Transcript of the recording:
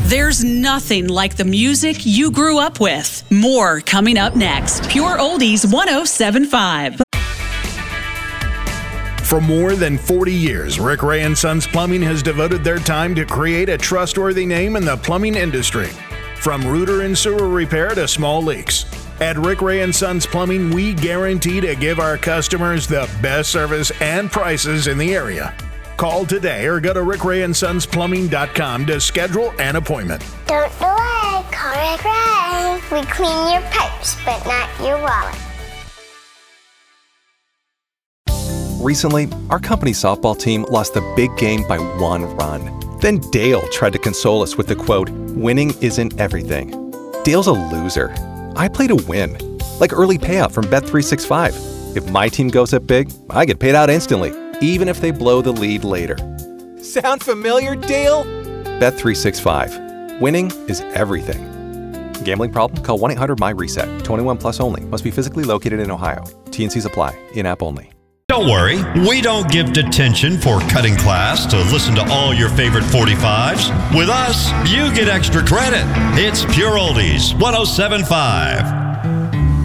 There's nothing like the music you grew up with. More coming up next. Pure Oldies 107.5. For more than 40 years, Rick Ray & Sons Plumbing has devoted their time to create a trustworthy name in the plumbing industry. From rooter and sewer repair to small leaks. At Rick Ray & Sons Plumbing, we guarantee to give our customers the best service and prices in the area. Call today or go to rickrayandsonsplumbing.com to schedule an appointment. Don't delay. Call Rick Ray. We clean your pipes, but not your wallet. Recently, our company's softball team lost the big game by 1 run. Then Dale tried to console us with the quote, "Winning isn't everything." Dale's a loser. I play to win, like early payout from Bet365. If my team goes up big, I get paid out instantly, even if they blow the lead later. Sound familiar, Dale? Bet365. Winning is everything. Gambling problem? Call 1-800-MY-RESET. 21 plus only. Must be physically located in Ohio. T&Cs apply. In-app only. Don't worry, we don't give detention for cutting class to listen to all your favorite 45s. With us, you get extra credit. It's Pure Oldies 107.5.